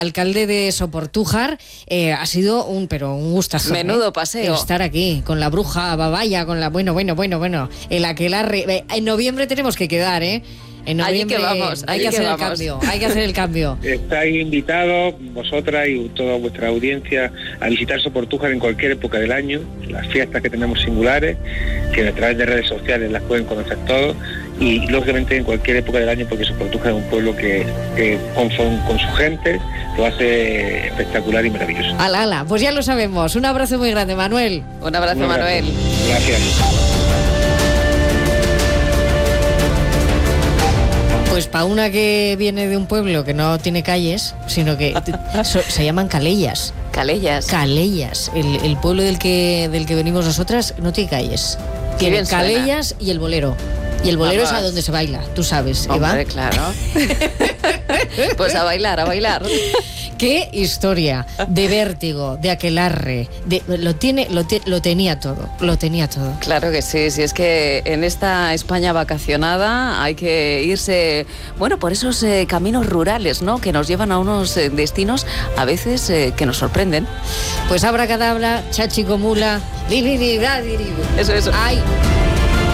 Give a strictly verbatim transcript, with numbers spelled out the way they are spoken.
Alcalde de Soportújar, eh, ha sido un pero un gustazo. Menudo ¿eh? paseo. Estar aquí con la bruja Babaya, con la bueno, bueno, bueno, bueno, el aquelarre. En noviembre tenemos que quedar, ¿eh? En noviembre allí que vamos, hay que hacer que el cambio, hay que hacer el cambio. Estáis invitados, vosotras y toda vuestra audiencia, a visitar Soportújar en cualquier época del año, las fiestas que tenemos singulares, que a través de redes sociales las pueden conocer todos, y lógicamente en cualquier época del año, porque Soportújar es un pueblo que, que con, con su gente lo hace espectacular y maravilloso. Ala, ala, pues ya lo sabemos. Un abrazo muy grande, Manuel. Un abrazo, Un abrazo. Manuel. Gracias. Pues para una que viene de un pueblo que no tiene calles, sino que so, se llaman Calellas. Calellas. Calellas. El, el pueblo del que del que venimos nosotras no tiene calles. Tiene bien suena. Calellas y el bolero. Y el bolero Vamos. es a donde se baila, tú sabes, Hombre, Eva. claro. Pues a bailar, a bailar. Qué historia de vértigo, de aquelarre, de, lo tiene, lo, te, lo tenía todo, lo tenía todo. Claro que sí, sí, es que en esta España vacacionada hay que irse, bueno, por esos eh, caminos rurales, ¿no? Que nos llevan a unos eh, destinos a veces eh, que nos sorprenden. Pues abracadabra, chachicomula, li, li, li, bla, di, di. Eso, eso. Ay.